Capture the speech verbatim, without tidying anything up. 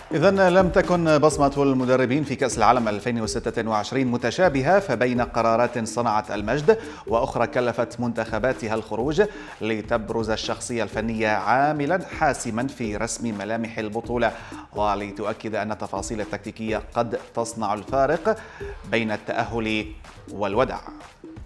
إذن لم تكن بصمة المدربين في كأس العالم ألفين وستة وعشرين متشابهة، فبين قرارات صنعت المجد وأخرى كلفت منتخباتها الخروج لتبرز الشخصية الفنية عاملا حاسما في رسم ملامح البطولة، ولتؤكد أن التفاصيل التكتيكية قد تصنع الفارق بين التأهل والوداع.